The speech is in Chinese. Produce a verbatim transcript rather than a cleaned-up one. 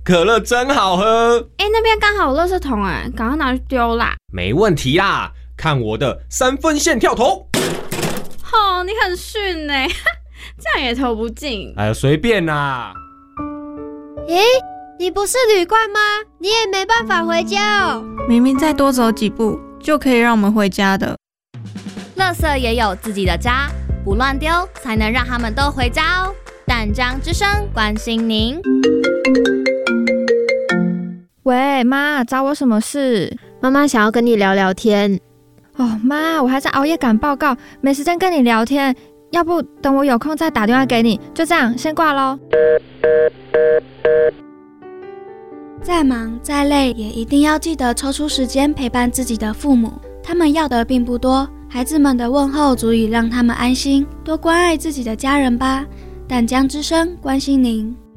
可乐真好喝。 哎，那边刚好有垃圾桶哎，赶快拿去丢啦。 没问题啦，看我的三分线跳投。 哦，你很逊哎，这样也投不进。 哎呀，随便啦。 诶，你不是旅馆吗？你也没办法回家哦。 明明再多走几步就可以让我们回家的。 垃圾也有自己的家，不乱丢才能让他们都回家哦。淡江之声关心您。 喂，妈，找我什么事？ 妈妈想要跟你聊聊天。 哦，妈，我还在熬夜赶报告，没时间跟你聊天。要不等我有空再打电话给你。就这样，先挂咯。 再忙再累，也一定要记得抽出时间陪伴自己的父母。他们要的并不多，孩子们的问候足以让他们安心。多关爱自己的家人吧。淡江之声关心您。